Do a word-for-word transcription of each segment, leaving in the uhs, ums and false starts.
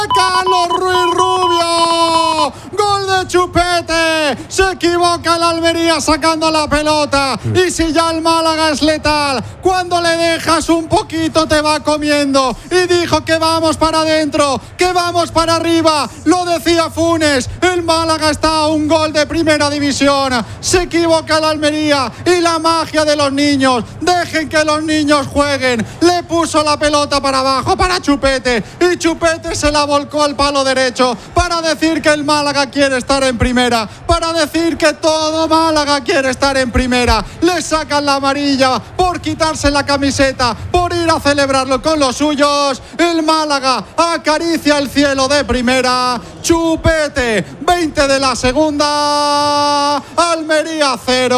Carlos Ruiz Rubio, gol de Chupete, se equivoca el Almería sacando la pelota, y si ya el Málaga es letal, cuando le dejas un poquito te va comiendo, y dijo que vamos para adentro, que vamos para arriba, lo decía Funes, el Málaga está a un gol de primera división, se equivoca el Almería, y la magia de los niños, dejen que los niños jueguen, le puso la pelota para abajo para Chupete, y Chupete se la volcó al palo derecho para decir que el Málaga quiere estar en primera, para decir que todo Málaga quiere estar en primera. Le sacan la amarilla por quitarse la camiseta, por ir a celebrarlo con los suyos. El Málaga acaricia el cielo de primera. Chupete, veinte de la segunda. Almería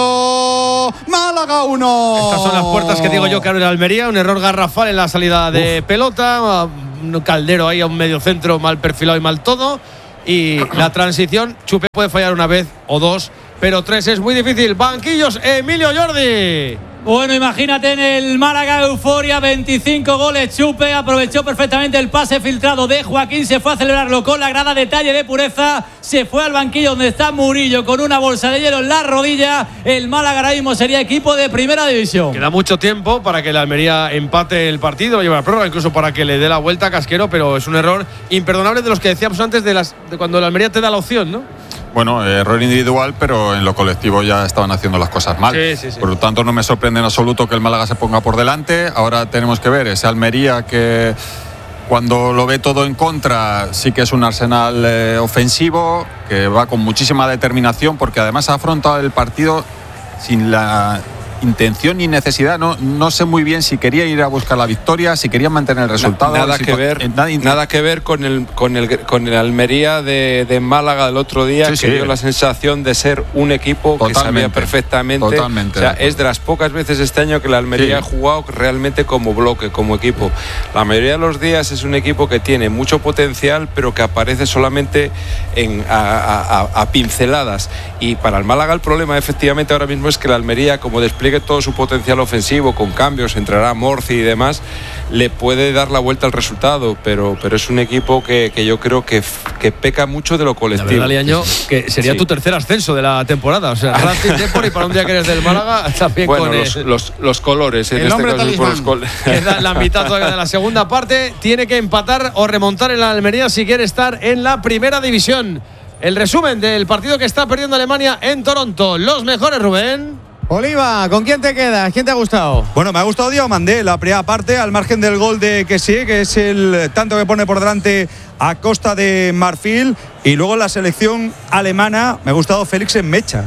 cero, Málaga uno. Estas son las puertas que digo yo que abre la Almería. Un error garrafal en la salida de Uf. pelota. Un Caldero ahí a un medio centro mal perfilado y mal todo. Y la transición, Chupé puede fallar una vez o dos, pero tres es muy difícil. Banquillos, Emilio Jordi. Bueno, imagínate en el Málaga euforia, veinticinco goles. Chupe aprovechó perfectamente el pase filtrado de Joaquín, se fue a celebrarlo con la grada, detalle de pureza, se fue al banquillo donde está Murillo con una bolsa de hielo en la rodilla. El Málaga ahora mismo sería equipo de primera división. Queda mucho tiempo para que la Almería empate el partido, lleva la prórroga, incluso para que le dé la vuelta a Casquero, pero es un error imperdonable de los que decíamos antes de, las, de cuando la Almería te da la opción, ¿no? Bueno, error individual, pero en lo colectivo ya estaban haciendo las cosas mal. Sí, sí, sí. Por lo tanto, no me sorprende en absoluto que el Málaga se ponga por delante. Ahora tenemos que ver ese Almería que, cuando lo ve todo en contra, sí que es un arsenal eh, ofensivo, que va con muchísima determinación, porque además ha afrontado el partido sin la intención ni necesidad. No, no sé muy bien si quería ir a buscar la victoria, si quería mantener el resultado. Nada si que ver, eh, nada, nada que ver con el con el con el Almería de, de Málaga del otro día, sí, que sí. dio la sensación de ser un equipo totalmente, que sabía perfectamente. Totalmente. O sea, es de las pocas veces este año que la Almería sí. ha jugado realmente como bloque, como equipo. La mayoría de los días es un equipo que tiene mucho potencial, pero que aparece solamente en a, a, a pinceladas. Y para el Málaga el problema efectivamente ahora mismo es que la Almería, como despliega todo su potencial ofensivo con cambios, entrará Morci y demás, le puede dar la vuelta al resultado, pero, pero es un equipo que, que yo creo que, que peca mucho de lo colectivo. La verdad, Liaño, que sería sí. tu tercer ascenso de la temporada, o sea, Racing Depor, y para un día que eres del Málaga también bueno, con los, el, los, los colores en el este hombre caso talismán. Los col- Queda la mitad todavía de la segunda parte, tiene que empatar o remontar en la Almería si quiere estar en la primera división. El resumen del partido que está perdiendo Alemania en Toronto. Los mejores, Rubén. Oliva, ¿con quién te quedas? ¿Quién te ha gustado? Bueno, me ha gustado Diomandé, la primera parte, al margen del gol de Kessie, que es el tanto que pone por delante a Costa de Marfil. Y luego en la selección alemana me ha gustado Félix en Mecha.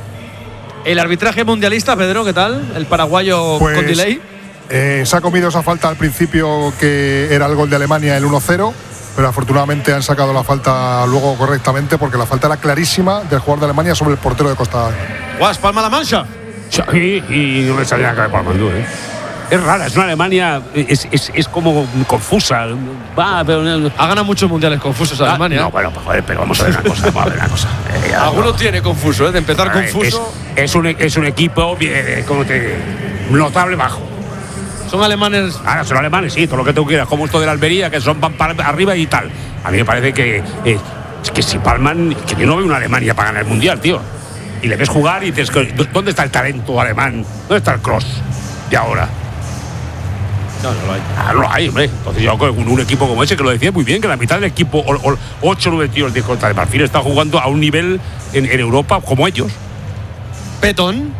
El arbitraje mundialista, Pedro, ¿qué tal? El paraguayo pues, con delay. Eh, se ha comido esa falta al principio, que era el gol de Alemania, el uno cero. Pero afortunadamente han sacado la falta luego correctamente, porque la falta era clarísima del jugador de Alemania sobre el portero de Costa. Guas, palma la mancha. Sí, y no le salía la cara de Palmandú, ¿eh? Es rara, es una Alemania, es, es, es como confusa. Va, pero, ha ganado muchos mundiales confusos ah, Alemania. No, bueno, pues joder, pero vamos a ver una cosa, vamos a ver una cosa. Eh, Alguno no. tiene confuso, ¿eh? De empezar ah, confuso. Es, es, un, es un equipo, eh, como te, notable bajo. Son alemanes. Ahora son alemanes, sí, todo lo que tú quieras, como esto de la Almería, que son van para arriba y tal. A mí me parece que, eh, que si palman, que yo no veo una Alemania para ganar el mundial, tío. Y le ves jugar y dices, ¿dónde está el talento alemán? ¿Dónde está el cross de ahora? No, no lo hay. Ah, no lo hay, hombre. Entonces yo con un equipo como ese, que lo decía muy bien, que la mitad del equipo, o, o, ocho o nueve tíos de Costa de Marfil, está jugando a un nivel en, en Europa como ellos. Petón.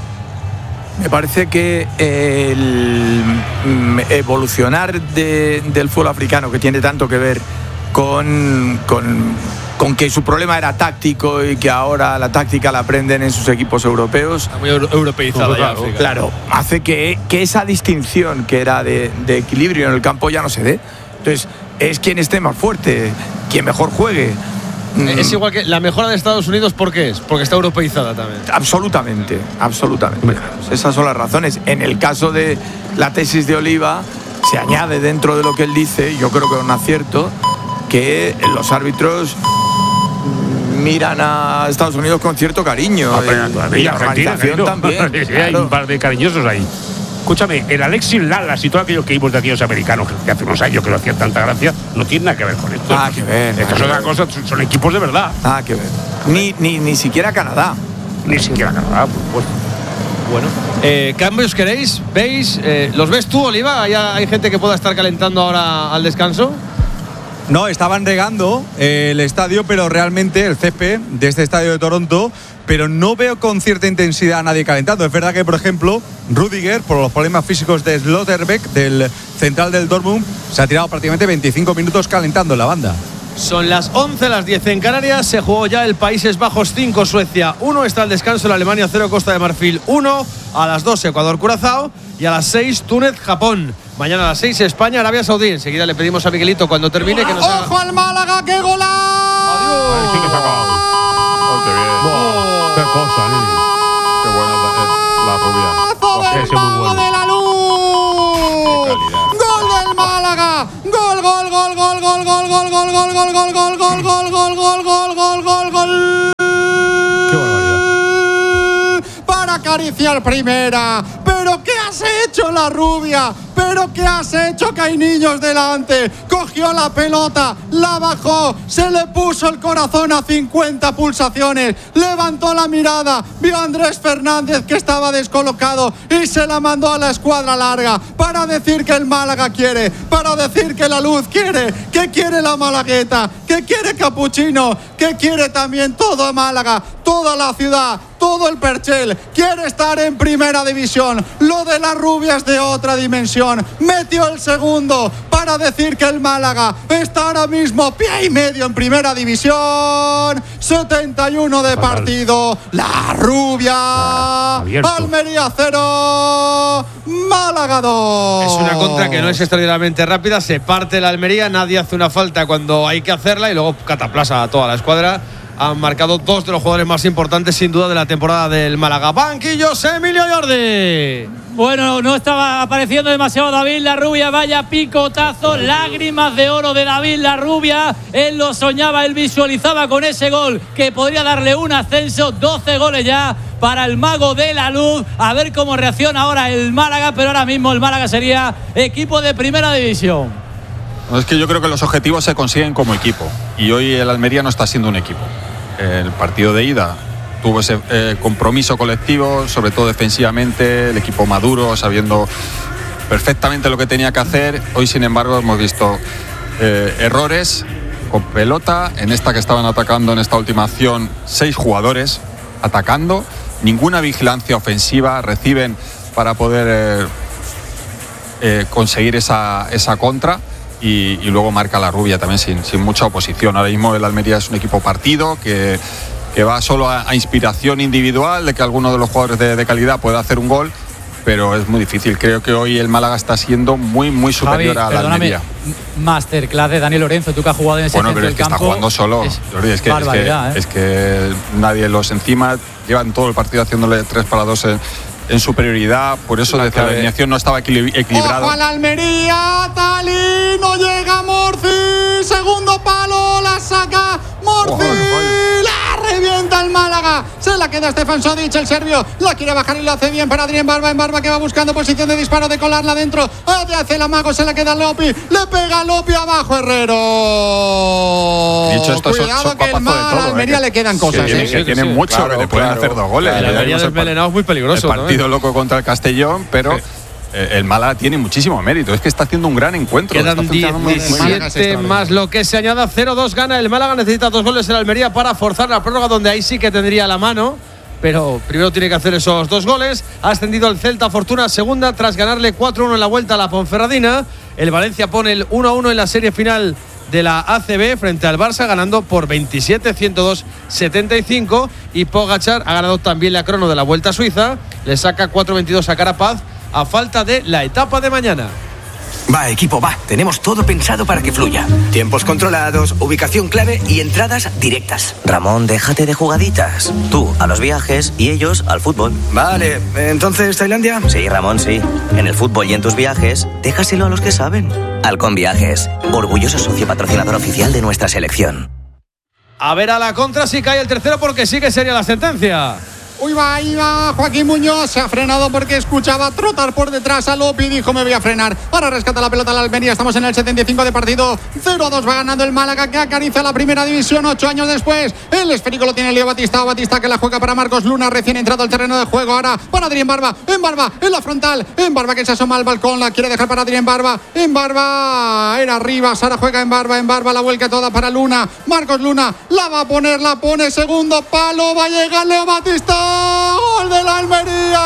Me parece que el evolucionar de, del fútbol africano, que tiene tanto que ver con, con, con que su problema era táctico y que ahora la táctica la aprenden en sus equipos europeos. Está muy europeizada ya, claro, claro, hace que, que esa distinción que era de, de equilibrio en el campo ya no se dé. Entonces, es quien esté más fuerte, quien mejor juegue. Es igual que la mejora de Estados Unidos, ¿por qué es? Porque está europeizada también. Absolutamente, absolutamente. Esas son las razones. En el caso de la tesis de Oliva, se añade dentro de lo que él dice, yo creo que es un acierto, que los árbitros miran a Estados Unidos con cierto cariño. Ah, pero, y la organización también. Sí, hay claro. un par de cariñosos ahí. Escúchame, el Alexis Lalas y todos aquellos que vimos de aquellos americanos que hace unos años que no hacían tanta gracia, no tiene nada que ver con esto. Nada que ver. Esto es otra cosa, son, son equipos de verdad. Nada que ver. Ni, ni, ni siquiera Canadá. Ni siquiera Canadá, por supuesto. Bueno, eh, ¿cambios queréis? ¿Veis? Eh, ¿Los ves tú, Oliva? ¿Hay, ¿Hay gente que pueda estar calentando ahora al descanso? No, estaban regando eh, el estadio, pero realmente el césped de este estadio de Toronto, pero no veo con cierta intensidad a nadie calentando. Es verdad que, por ejemplo, Rudiger, por los problemas físicos de Slotterbeck, del central del Dortmund, se ha tirado prácticamente veinticinco minutos calentando la banda. Son las once, las diez en Canarias. Se jugó ya el Países Bajos cinco, Suecia uno. Está el descanso en Alemania cero, Costa de Marfil uno. A las dos, Ecuador, Curazao. Y a las seis, Túnez, Japón. Mañana a las seis, España, Arabia Saudí. Enseguida le pedimos a Miguelito cuando termine que nos haga... ¡Ojo al Málaga! ¡Qué golazo! Ay, sí que se ha acabado. Oh, qué bien. Oh, qué cosa, ¿eh? Qué buena es la rubia. ¡Golazo del Ese es muy Mago bueno. de la Luz! ¡Gol del Málaga! ¡Gol, gol, gol, gol, gol, gol, gol, gol, gol, gol, gol, gol, gol, gol, gol, gol, gol, gol, gol, gol! Qué barbaridad. Para acariciar primera. ¿Pero qué has hecho, la rubia? ¿Pero qué has hecho, que hay niños delante? Cogió la pelota, la bajó, se le puso el corazón a cincuenta pulsaciones, levantó la mirada, vio a Andrés Fernández que estaba descolocado y se la mandó a la escuadra larga para decir que el Málaga quiere, para decir que la Luz quiere, que quiere la Malagueta, que quiere Capuchino, que quiere también todo Málaga, toda la ciudad, todo el Perchel, quiere estar en primera división. Lo de la rubia es de otra dimensión. Metió el segundo para decir que el Málaga está ahora mismo pie y medio en primera división. setenta y uno de Fatal. partido. La rubia. Ah, Almería cero, Málaga dos. Es una contra que no es extraordinariamente rápida. Se parte la Almería, nadie hace una falta cuando hay que hacerla y luego cataplasa a toda la escuadra. Han marcado dos de los jugadores más importantes, sin duda, de la temporada del Málaga. Banquillos, Emilio Jordi. Bueno, no estaba apareciendo demasiado David La Rubia. Vaya picotazo, lágrimas de oro de David La Rubia. Él lo soñaba, él visualizaba con ese gol que podría darle un ascenso. doce goles ya para el Mago de la Luz. A ver cómo reacciona ahora el Málaga, pero ahora mismo el Málaga sería equipo de primera división. No, es que yo creo que los objetivos se consiguen como equipo y hoy el Almería no está siendo un equipo. El partido de ida tuvo ese eh, compromiso colectivo, sobre todo defensivamente, el equipo maduro, sabiendo perfectamente lo que tenía que hacer. Hoy, sin embargo, hemos visto eh, errores con pelota. En esta que estaban atacando, en esta última acción, seis jugadores atacando, ninguna vigilancia ofensiva, reciben para poder eh, eh, conseguir esa, esa contra. Y, y luego marca la rubia también sin, sin mucha oposición. Ahora mismo el Almería es un equipo partido que, que va solo a, a inspiración individual de que alguno de los jugadores de, de calidad pueda hacer un gol, pero es muy difícil. Creo que hoy el Málaga está siendo muy muy superior Javi, eh, a a la Almería. Masterclass de Daniel Lorenzo, tú que has jugado en ese Bueno, centro pero es del que está campo, jugando solo. es Jordi, es, que, es, que, barbaridad, ¿eh? es que nadie los encima. Llevan todo el partido haciéndole tres para dos en, en superioridad. Por eso desde la alineación no estaba equili- equilibrado. Ojo a la Almería, Talí, no llega Morci, segundo palo, la saca Morci, Oh, la revienta el Málaga, se la queda Stefan Sodic, el serbio, la quiere bajar y lo hace bien para Adrián Barba, en Barba que va buscando posición de disparo, de colarla dentro, hace el amago, se la queda Lopi, le pega Lopi abajo Herrero. Dicho esto, son- Cuidado son que el papazo de Málaga, todo, a Almería eh, le quedan que cosas, tiene, ¿eh? que tiene sí, mucho, claro, que le pueden claro. hacer dos goles. El Ya Almería vimos el desmelenado es muy peligroso. El partido loco contra el Castellón, pero Sí. eh, el Málaga tiene muchísimo mérito. Es que está haciendo un gran encuentro. Quedan Está funcionando muy- muy bien. diecisiete más lo que se añada. cero dos gana el Málaga. Necesita dos goles en Almería para forzar la prórroga, donde ahí sí que tendría la mano. Pero primero tiene que hacer esos dos goles. Ha ascendido el Celta Fortuna segunda tras ganarle cuatro uno en la vuelta a la Ponferradina. El Valencia pone el uno a uno en la serie final de la A C B frente al Barça, ganando por veintisiete, ciento dos, setenta y cinco. Y Pogačar ha ganado también la crono de la Vuelta a Suiza. Le saca cuatro veintidós a Carapaz a falta de la etapa de mañana. Va, equipo, va. Tenemos todo pensado para que fluya. Tiempos controlados, ubicación clave y entradas directas. Ramón, déjate de jugaditas. Tú a los viajes y ellos al fútbol. Vale, entonces, ¿Tailandia? Sí, Ramón, sí. En el fútbol y en tus viajes, déjaselo a los que saben. Halcón Viajes, orgulloso socio patrocinador oficial de nuestra selección. A ver a la contra si cae el tercero, porque sí que sería la sentencia. Uy, va, iba Joaquín Muñoz. Se ha frenado porque escuchaba trotar por detrás a Lopi. Dijo, me voy a frenar. Ahora rescata la pelota la Almería. Estamos en el setenta y cinco de partido. cero a dos va ganando el Málaga, que acaricia la primera división ocho años después. El esférico lo tiene Leo Batista. Batista que la juega para Marcos Luna, recién entrado al terreno de juego. Ahora para Adrián Barba. En Barba, en la frontal. En Barba que se asoma al balcón. La quiere dejar para Adrián Barba. En Barba. Era Rivas. Ahora juega en Barba. En Barba la vuelca toda para Luna. Marcos Luna. La va a poner. La pone. Segundo palo. Va a llegar Leo Batista. Gol de la Almería.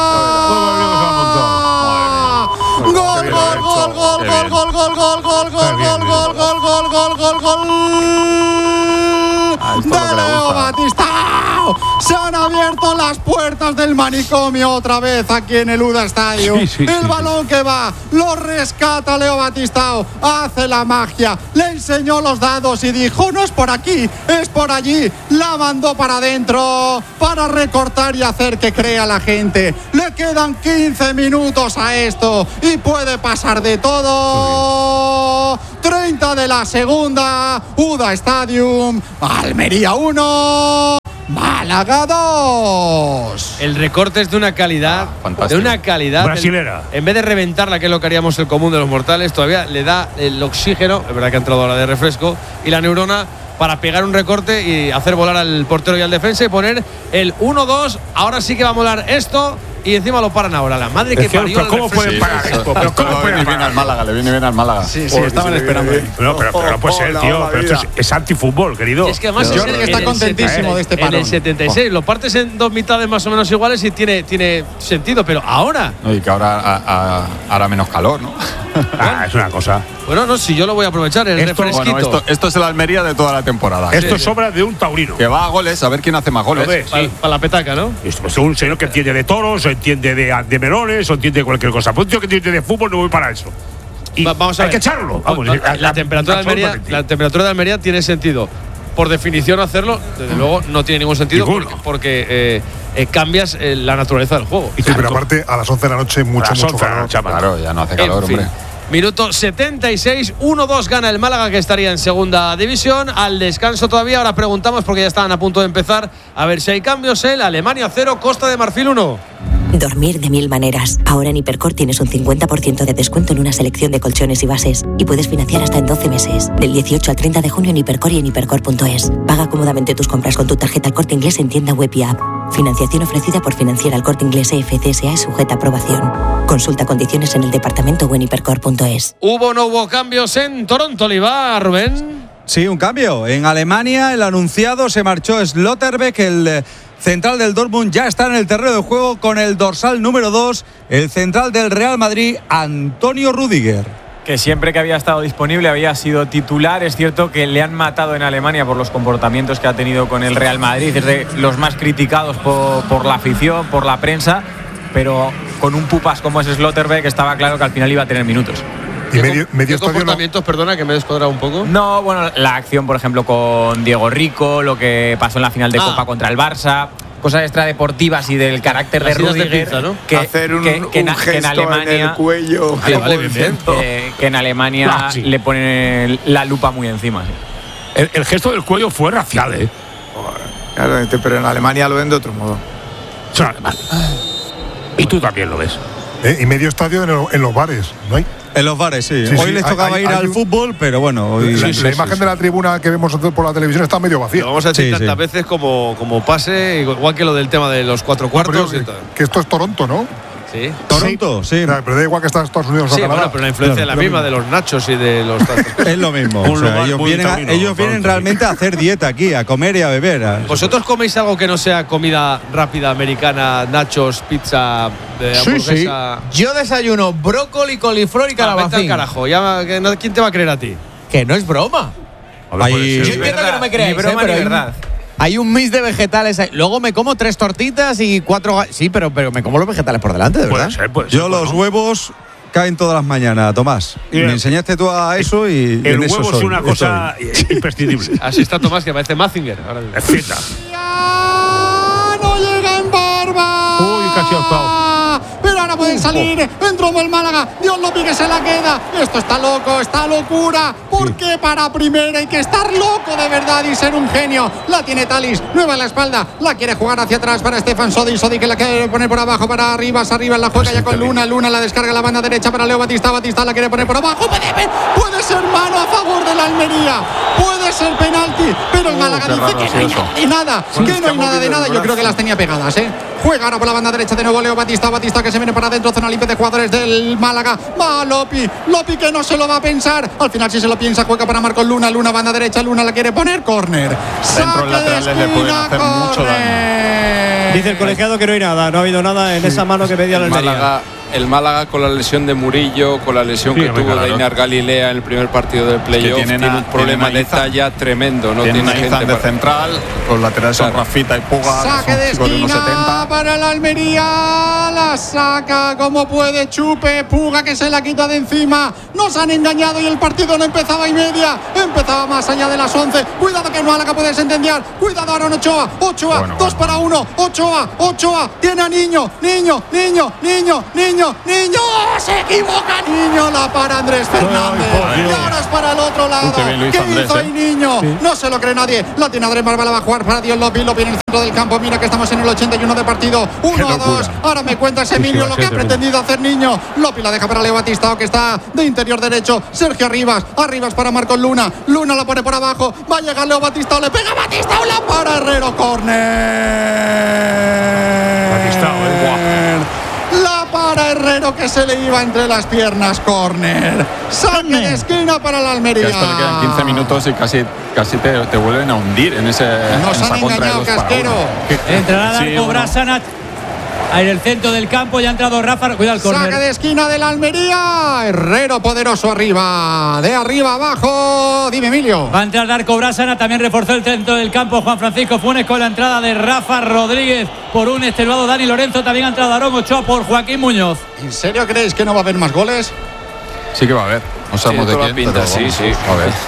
Gol, gol, gol, gol, gol, gol, gol, gol, gol, gol, gol, gol, gol, gol, gol, gol, gol, gol. De Leo Batista. Se han abierto las puertas del manicomio otra vez aquí en el U D A Stadium. Sí, sí, el sí, balón sí. que va, lo rescata Leo Batistao, hace la magia, le enseñó los dados y dijo, no es por aquí, es por allí. La mandó para adentro para recortar y hacer que crea la gente. Le quedan quince minutos a esto y puede pasar de todo. treinta de la segunda, U D A Stadium, Almería uno. Málaga dos. El recorte es de una calidad, ah, de una calidad brasilera. El, en vez de reventarla, que es lo que haríamos el común de los mortales, todavía le da el oxígeno, es verdad que ha entrado ahora de refresco, y la neurona para pegar un recorte y hacer volar al portero y al defensa y poner el uno dos. Ahora sí que va a molar esto. Y encima lo paran ahora. La madre que parió. Pero ¿cómo pueden parar esto? Pero ¿cómo pueden parar al Málaga? Le viene bien al Málaga. Sí, sí, estaban esperando. No, pero, pero no puede ser, tío. Pero esto es, es antifútbol, querido. Es que además Jordi es, está contentísimo de este parón. En el setenta y seis lo partes en dos mitades más o menos iguales y tiene, tiene sentido. Pero ahora. No, y que ahora a, a, hará menos calor, ¿no? Ah, es una cosa. Bueno, no, si yo lo voy a aprovechar, el esto, refresquito. Bueno, esto, esto es el Almería de toda la temporada. Esto es sí, obra de un taurino. Que va a goles, a ver quién hace más goles. Para sí. pa la petaca, ¿no? Esto es un señor que entiende de toros, o entiende de, de melones, o entiende de cualquier cosa. Pues un tío que entiende de fútbol no voy para eso. Y Va, vamos a hay ver. que echarlo. Vamos, la, la, temperatura de Almería, la temperatura de Almería tiene sentido. Por definición hacerlo, desde luego, no tiene ningún sentido porque, porque eh, eh, cambias eh, la naturaleza del juego. Sí, pero aparte a las once de la noche mucho, mucho calor. Claro, ya no hace calor, en fin. hombre. Minuto setenta y seis, uno dos gana el Málaga, que estaría en segunda división. Al descanso todavía, ahora preguntamos porque ya estaban a punto de empezar. A ver si hay cambios. El Alemania cero, Costa de Marfil uno. Dormir de mil maneras. Ahora en Hipercor tienes un cincuenta por ciento de descuento en una selección de colchones y bases. Y puedes financiar hasta en doce meses. Del dieciocho al treinta de junio en Hipercor y en hipercor punto es. Paga cómodamente tus compras con tu tarjeta El Corte Inglés en tienda web y app. Financiación ofrecida por Financiera El Corte Inglés E F C S A y sujeta a aprobación. Consulta condiciones en el departamento o en hipercor punto es. ¿Hubo o no hubo cambios en Toronto, Oliva, Rubén? Sí, un cambio. En Alemania, el anunciado se marchó Slotterbeck, el central del Dortmund, ya está en el terreno de juego con el dorsal número dos, el central del Real Madrid, Antonio Rüdiger. Que siempre que había estado disponible había sido titular. Es cierto que le han matado en Alemania por los comportamientos que ha tenido con el Real Madrid, es de los más criticados por, por la afición, por la prensa, pero con un pupas como es Slotterbeck estaba claro que al final iba a tener minutos. Y medio, medio ¿Qué comportamientos, no? Perdona, que me he descuadrado un poco? No, bueno, la acción, por ejemplo, con Diego Rico, lo que pasó en la final de ah. Copa contra el Barça, cosas extradeportivas y del carácter Las de Rüdiger, de pinza, ¿no? que, hacer un, que, que, un en, gesto que en Alemania, en el cuello, vale, vale, bien, bien. Que, que en Alemania ah, sí. le ponen la lupa muy encima. Sí. El, el gesto del cuello fue racial, ¿eh? Claro, pero en Alemania lo ven de otro modo. Son alemanes. Y tú también lo ves. Eh, y medio estadio en, el, en los bares, ¿no hay? En los bares, sí. sí hoy sí, les tocaba hay, ir hay al un... fútbol, pero bueno. Hoy... La, Sí, la sí, imagen sí, de la tribuna que vemos por la televisión está medio vacía. Lo vamos a decir sí, tantas sí. veces como, como pase, igual que lo del tema de los cuatro cuartos. Que, que esto es Toronto, ¿no? Sí. Toronto, sí. Pero, pero da igual que está en Estados Unidos sí, o Canadá. Bueno, pero la influencia claro, es la misma de los nachos y de los es lo mismo. O sea, ellos vienen, a, ellos vienen realmente a hacer dieta aquí, a comer y a beber. A... ¿Vosotros coméis algo que no sea comida rápida americana, nachos, pizza, eh, hamburguesa? Sí, sí. Yo desayuno brócoli, coliflor y calabacín. Al carajo, ya, que no, ¿quién te va a creer a ti? Que no es broma. Ahí, yo entiendo que no me creáis, ni broma, eh, pero ni verdad. Hay un mix de vegetales ahí. Luego me como tres tortitas y cuatro. Sí, pero, pero me como los vegetales por delante, de verdad. Puede ser, puede ser, Yo los ¿no? huevos caen todas las mañanas, Tomás. Y me enseñaste tú a eso y el en huevo eso es soy, una cosa soy. imprescindible. Así está Tomás, que parece Mazinger. Ahora es fiesta. ¡No llega en Barba! Uy, casi ha estado. Pero ahora puede salir. Entró el Málaga. Dios lo que se la queda. Esto está loco, está locura. Porque sí. Para primera hay que estar loco de verdad y ser un genio. La tiene Talis. Nueva en la espalda. La quiere jugar hacia atrás para Stefan Sodi. Sodi que la quiere poner por abajo para arriba. Arriba la juega ya con Luna. Luna la descarga a la banda derecha para Leo Batista. Batista la quiere poner por abajo. Puede, puede ser mano a favor de la Almería. Puede ser penalti. Pero el Málaga uh, dice que no hay nada. Que no hay nada de nada. Yo creo que las tenía pegadas, ¿eh? Juega ahora por la banda derecha de nuevo Leo Batista. Batista que se viene para adentro. Zona limpia de jugadores del Málaga. Va Lopi. Lopi que no se lo va a pensar. Al final si se lo piensa juega para Marcos Luna. Luna banda derecha. Luna la quiere poner. Córner. Dentro de laterales le pueden hacer mucho daño. Dice el colegiado que no hay nada. No ha habido nada en sí. esa mano que pedía la Almería. Málaga. El Málaga con la lesión de Murillo, con la lesión sí, que tuvo claro. de Einar Galilea en el primer partido del playoff, tiene un problema de talla tremendo. No tiene, tiene gente de para... central, los laterales claro. son Rafita y Puga. Saque de esquina para la Almería, la saca como puede Chupe, Puga que se la quita de encima. Nos han engañado y el partido no empezaba y media, empezaba más allá de las once. Cuidado que el Málaga puede sentenciar, cuidado Aaron Ochoa, Ochoa, bueno, dos bueno. para uno, Ochoa, Ochoa, tiene a Niño, Niño, Niño, Niño, Niño. Niño, niño, se equivoca Niño, la para Andrés Fernández. Ay, y ahora es para el otro lado. Bien, ¿qué Andrés, hizo ahí eh? Niño? Sí. No se lo cree nadie. La tiene Andrés Marva, la va a jugar para Dios Lopi. Lopi en el centro del campo. Mira que estamos en el ochenta y uno de partido. uno a dos. Ahora me cuentas Emilio sí, lo que ha pretendido hacer Niño. Lopi la deja para Leo Batistao que está de interior derecho. Sergio Arribas. Arribas para Marcos Luna. Luna la pone por abajo. Va a llegar Leo Batistao. Le pega a Batistao. La para Herrero. Córner. Batistao, es guapo. Para Herrero que se le iba entre las piernas. Córner. Saque de esquina para la Almería. Que a esto le quedan quince minutos y casi, casi te, te vuelven a hundir en ese. Nos en han engañado, Casquero. Entrará a Darko Brasana. Ahí en el centro del campo ya ha entrado Rafa. Cuidado el córner. Saque de esquina de la Almería. Herrero poderoso arriba. De arriba abajo. Dime, Emilio. Va a entrar Darko Brasana. También reforzó el centro del campo Juan Francisco Funes con la entrada de Rafa Rodríguez por un extenuado Dani Lorenzo. También ha entrado Aarón Ochoa por Joaquín Muñoz. ¿En serio creéis que no va a haber más goles? Sí que va a haber. No sabemos sí, de quién. Pinta, pero sí, sí. A ver.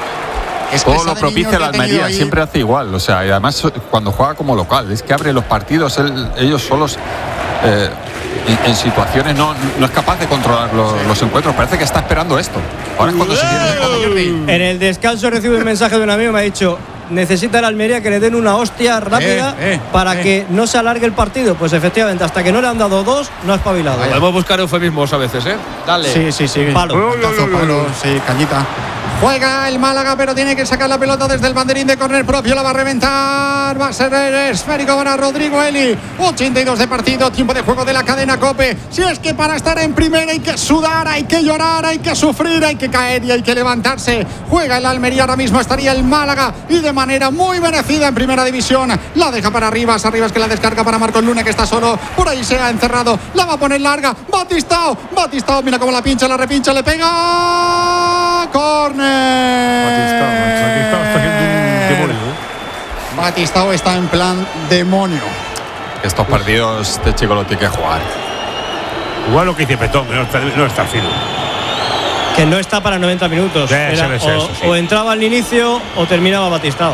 Es todo lo propicia la Almería, siempre hace igual. O sea, y además cuando juega como local, es que abre los partidos él, ellos solos. Eh, en, en situaciones no, no es capaz de controlar los, sí. los encuentros. Parece que está esperando esto. Ahora es cuando se tiene. En el descanso recibo un mensaje de un amigo, me ha dicho: necesita la Almería que le den una hostia rápida eh, eh, para eh. que no se alargue el partido. Pues efectivamente, hasta que no le han dado dos, no ha espabilado. Podemos buscar eufemismos a veces, ¿eh? Dale. Sí, sí, sí. Palo. Uy, uy, uy, palo. Sí, cañita. Juega el Málaga, pero tiene que sacar la pelota desde el banderín de córner propio. La va a reventar. Va a ser esférico para Rodrigo Eli. ochenta y dos de partido. Tiempo de juego de la cadena COPE. Si es que para estar en primera hay que sudar, hay que llorar, hay que sufrir, hay que caer y hay que levantarse. Juega el Almería. Ahora mismo estaría el Málaga y de manera muy merecida en primera división. La deja para Arribas. Arribas que la descarga para Marcos Luna, que está solo. Por ahí se ha encerrado. La va a poner larga. Batistao. Batistao. Mira cómo la pincha, la repincha, le pega. Córner. Batistao, Batistao está haciendo un demonio. Batistao está en plan demonio. Estos partidos este chico lo tiene que jugar. Igual lo que dice Petón, no está, no está fino. Que no está para noventa minutos. Sí, Era, o, eso, sí. o entraba al inicio o terminaba Batistao.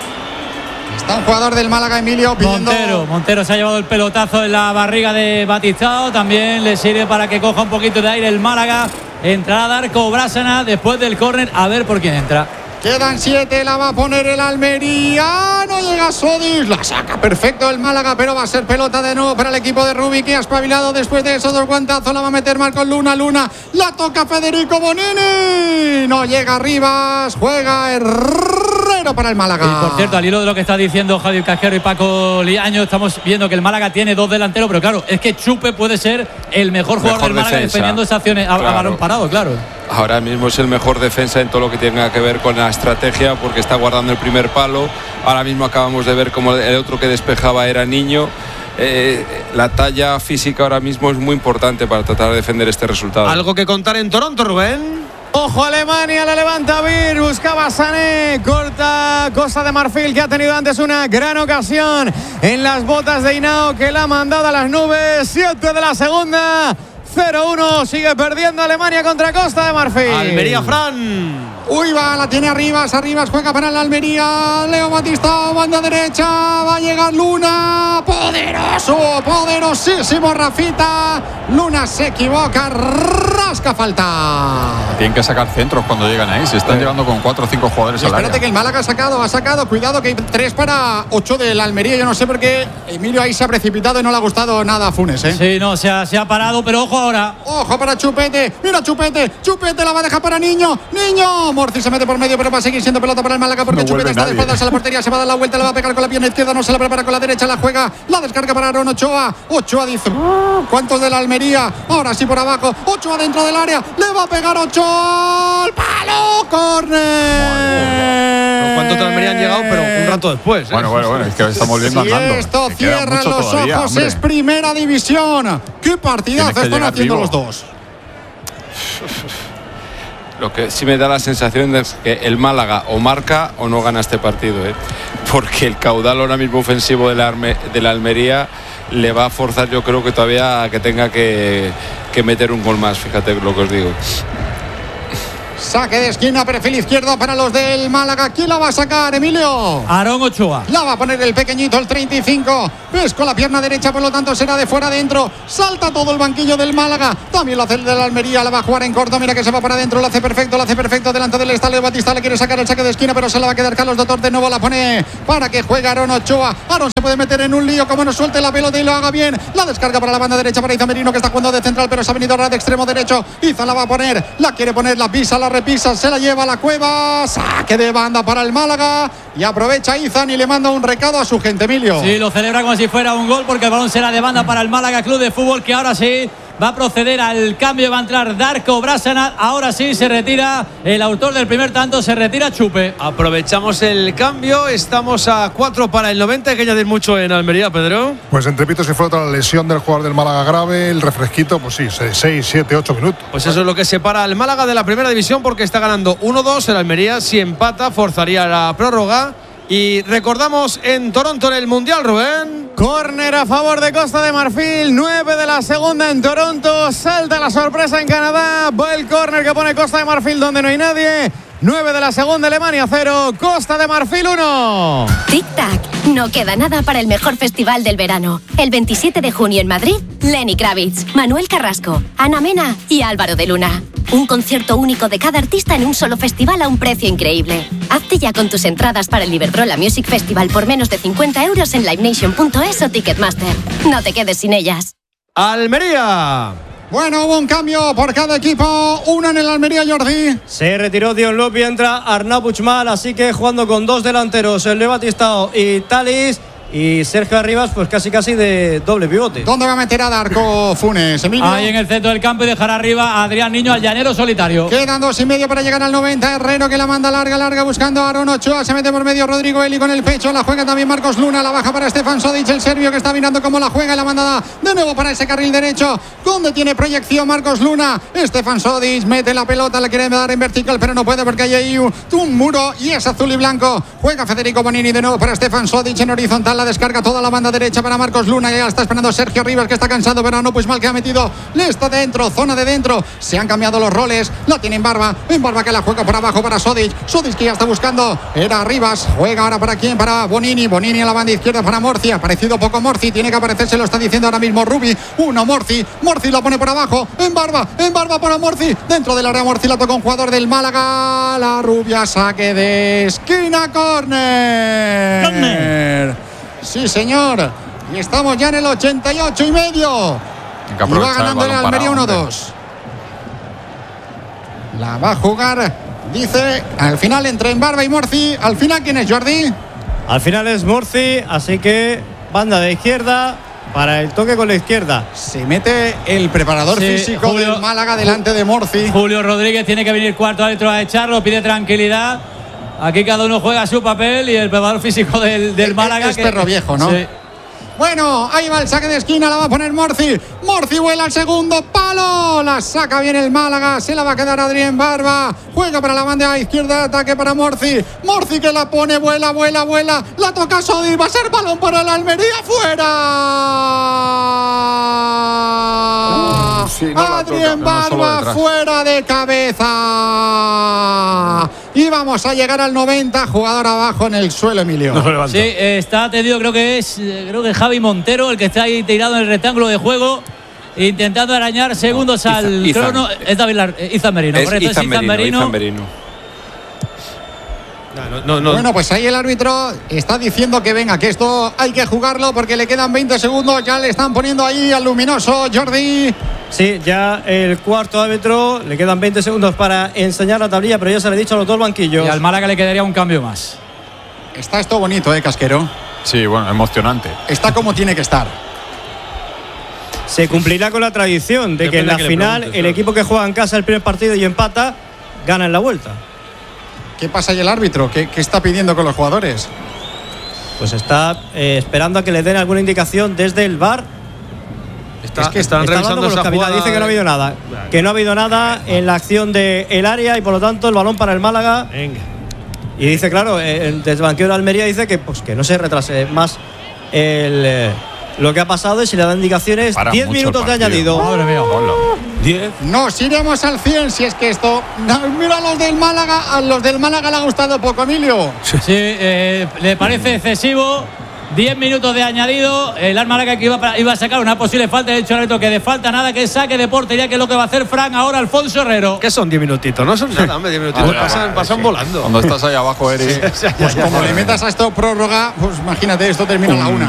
Está un jugador del Málaga, Emilio, pidiendo... Montero, Montero se ha llevado el pelotazo en la barriga de Batistao. También le sirve para que coja un poquito de aire el Málaga. Entrará Darko Brasana después del córner. A ver por quién entra. Quedan siete, la va a poner el Almería. No llega Sodis, la saca perfecto el Málaga, pero va a ser pelota de nuevo para el equipo de Rubi, que ha espabilado después de esos dos guantazos. La va a meter Marcos Luna. Luna la toca Federico Bonini. No llega Arribas, juega Herrero para el Málaga. Y por cierto, al hilo de lo que está diciendo Javier Casquero y Paco Liaño, estamos viendo que el Málaga tiene dos delanteros, pero claro, es que Chupe puede ser el mejor jugador mejor del Málaga defensa. defendiendo esas acciones a, claro. a balón parado, claro. Ahora mismo es el mejor defensa en todo lo que tenga que ver con la estrategia, porque está guardando el primer palo. Ahora mismo acabamos de ver como el otro que despejaba era Niño. Eh, la talla física ahora mismo es muy importante para tratar de defender este resultado. ¿Algo que contar en Toronto, Rubén? Ojo, Alemania, la levanta Vir, buscaba Sané, corta Costa de Marfil, que ha tenido antes una gran ocasión en las botas de Hinao, que la ha mandado a las nubes. Siete de la segunda, cero uno, sigue perdiendo Alemania contra Costa de Marfil. Almería, Fran. Uy, va, la tiene Arribas, Arribas juega para la Almería. Leo Batista, banda derecha, va a llegar Luna. Poderoso, poderosísimo Rafita. Luna se equivoca, rasca falta. Tienen que sacar centros cuando llegan ahí. Se están sí. llevando con cuatro o cinco jugadores al área. Espérate que el Málaga ha sacado, ha sacado. Cuidado que hay tres para ocho de la Almería. Yo no sé por qué Emilio ahí se ha precipitado y no le ha gustado nada a Funes, ¿eh? Sí, no, se ha, se ha parado, pero ojo ahora. Ojo para Chupete. Mira Chupete. Chupete la va a dejar para Niño. Niño. Morci se mete por medio, pero va a seguir siendo pelota para el Málaga porque no Chupete está de espaldas a la portería. Se va a dar la vuelta, la va a pegar con la pierna izquierda. No se la prepara con la derecha. La juega. La descarga para Aaron Ochoa. Ochoa dice: ¿cuántos de la Almería? Ahora sí por abajo. Ochoa dentro del área. Le va a pegar Ochoa. ¡Al palo! ¡Córner! ¿Cuántos de la Almería han llegado? Pero un rato después. ¿eh? Bueno, bueno, bueno. Es que estamos viendo si andando. Esto cierra los todavía, ojos. Hombre. Es primera división. ¡Qué partidazo están haciendo vivo. Los dos! Lo que sí me da la sensación es que el Málaga o marca o no gana este partido, ¿eh? Porque el caudal ahora mismo ofensivo de la, Arme, de la Almería le va a forzar, yo creo que todavía a que tenga que, que meter un gol más, fíjate lo que os digo. Saque de esquina, perfil izquierdo para los del Málaga. ¿Quién la va a sacar, Emilio? Aaron Ochoa. La va a poner el pequeñito, el treinta y cinco. Ves con la pierna derecha, por lo tanto será de fuera adentro. Salta todo el banquillo del Málaga. También lo hace el de la Almería. La va a jugar en corto. Mira que se va para adentro. Lo hace perfecto, lo hace perfecto. Delante del estadio Batista le quiere sacar el saque de esquina, pero se la va a quedar Carlos Doctor. De nuevo la pone para que juegue Aaron Ochoa. Aaron se puede meter en un lío como no suelte la pelota y lo haga bien. La descarga para la banda derecha para Iza Merino, que está jugando de central, pero se ha venido ahora de extremo derecho. Iza la va a poner. La quiere poner, la pisa, la repisa, se la lleva a la cueva. Saque de banda para el Málaga. Y aprovecha Izan y le manda un recado a su gente, Emilio. Sí, lo celebra como si fuera un gol porque el balón será de banda para el Málaga Club de Fútbol, que ahora sí va a proceder al cambio. Va a entrar Darko Brassanat. Ahora sí se retira el autor del primer tanto, se retira Chupe. Aprovechamos el cambio. Estamos a cuatro para el noventa. Hay que añadir mucho en Almería, Pedro. Pues entre pitos y flauta la lesión del jugador del Málaga grave. El refresquito, pues sí, seis, siete, ocho minutos. Pues eso es lo que separa al Málaga de la primera división, porque está ganando uno dos. El Almería, si empata, forzaría la prórroga. Y recordamos en Toronto en el Mundial, Rubén. Córner a favor de Costa de Marfil. nueve de la segunda en Toronto. Salta la sorpresa en Canadá. Va el córner que pone Costa de Marfil donde no hay nadie. nueve de la segunda, Alemania cero. Costa de Marfil uno. Tic-tac. No queda nada para el mejor festival del verano. El veintisiete de junio en Madrid, Lenny Kravitz, Manuel Carrasco, Ana Mena y Álvaro de Luna. Un concierto único de cada artista en un solo festival a un precio increíble. Hazte ya con tus entradas para el Iberdrola Music Festival por menos de cincuenta euros en live nation punto es o Ticketmaster. No te quedes sin ellas. Almería. Bueno, hubo un cambio por cada equipo. Uno en el Almería, Jordi. Se retiró Dion Lopi, entra Arnau Puigmal, así que jugando con dos delanteros, el Leo Batistao y Talis. Y Sergio Arribas, pues casi casi de doble pivote. ¿Dónde va a meter a Darko Funes, Emilio? Ahí en el centro del campo y dejará arriba a Adrián Niño, al llanero solitario. Quedan dos y medio para llegar al noventa. Herrero que la manda larga, larga, buscando a Aaron Ochoa. Se mete por medio Rodrigo Eli con el pecho. La juega también Marcos Luna. La baja para Stefan Sodic, el serbio, que está mirando cómo la juega. Y la manda de nuevo para ese carril derecho, donde tiene proyección Marcos Luna. Stefan Sodic mete la pelota, la quiere dar en vertical, pero no puede porque hay ahí un, un muro y es azul y blanco. Juega Federico Bonini de nuevo para Stefan Sodic en horizontal. La descarga toda la banda derecha para Marcos Luna. Ya está esperando Sergio Rivas, que está cansado, pero no, pues mal que ha metido. Le está dentro, zona de dentro. Se han cambiado los roles. La tiene en Barba. En Barba que la juega por abajo para Sodic. Sodic que ya está buscando. Era Rivas. Juega ahora para quién? Para Bonini. Bonini a la banda izquierda para Morci. Ha parecido poco Morci. Tiene que aparecer, se lo está diciendo ahora mismo Rubi. Uno Morci. Morci lo pone por abajo. En Barba. En Barba para Morci. Dentro del área Morci la toca un jugador del Málaga. La rubia, saque de esquina. Córner. Córner. Sí, señor. Y estamos ya en el ochenta y ocho y medio. Y va ganando el Almería uno dos. La va a jugar, dice, al final entre Embarba y Morci. Al final, ¿quién es, Jordi? Al final es Morci, así que banda de izquierda para el toque con la izquierda. Se mete el preparador sí, físico Julio, del Málaga delante de Morci. Julio Rodríguez tiene que venir cuarto adentro a echarlo, pide tranquilidad. Aquí cada uno juega su papel y el preparador físico del, del Málaga. Es que, perro viejo, ¿no? Sí. Bueno, ahí va el saque de esquina, la va a poner Morci. Morci vuela al segundo palo. La saca bien el Málaga. Se la va a quedar Adrián Barba. Juega para la banda izquierda, ataque para Morci. Morci que la pone, vuela, vuela, vuela. La toca Sodi. Va a ser balón para la Almería. ¡Fuera! Sí, no la Adrien toca, no, solo Barba detrás. fuera de cabeza. Y vamos a llegar al noventa, jugador abajo en el suelo, Emilio. Sí, eh, está atendido, creo que es eh, creo que Javi Montero, el que está ahí tirado en el rectángulo de juego, intentando arañar segundos No, al Izan, crono. Es David Lar- eh, Izan Merino, Es correcto, Izan es Izan Merino, Merino. Izan Merino. No, no, no. Bueno, pues ahí el árbitro está diciendo que venga, que esto hay que jugarlo porque le quedan veinte segundos. Ya le están poniendo ahí al luminoso, Jordi. Sí, ya el cuarto árbitro, le quedan veinte segundos para enseñar la tablilla, pero ya se le ha dicho a los dos banquillos. Y al Málaga le quedaría un cambio más. Está esto bonito, ¿eh, Casquero? Sí, bueno, emocionante. Está como tiene que estar. Se cumplirá con la tradición de que en Depende la que le final preguntes, el claro. equipo que juega en casa el primer partido y empata, gana en la vuelta. ¿Qué pasa ahí el árbitro? ¿Qué, qué está pidiendo con los jugadores? Pues está eh, esperando a que le den alguna indicación desde el V A R. Está, Es que están está revisando hablando con los esa capitanes. jugada. Dice que no ha habido nada. Que no ha habido nada en la acción del área y por lo tanto el balón para el Málaga. Venga. Y dice, claro, eh, desde el banquillo de Almería dice que, pues, que no se retrase más el, eh, lo que ha pasado y si le dan indicaciones. Para diez mucho minutos el de partido. añadido. Madre mía. diez. Nos iremos al cien si es que esto. No, mira a los del Málaga. A los del Málaga le ha gustado poco, Emilio. Sí, eh, le parece excesivo. diez minutos de añadido. El Málaga que iba, para- iba a sacar una posible falta. De hecho, el árbitro que de falta nada, que saque de portería, que es lo que va a hacer Fran ahora Alfonso Herrero. ¿Qué son diez minutitos? No son nada, hombre, diez minutitos. Ah, pasan vale, pasan sí. volando. Cuando estás ahí abajo, Eri. Pues como le metas a esto prórroga, pues imagínate, esto termina a la una.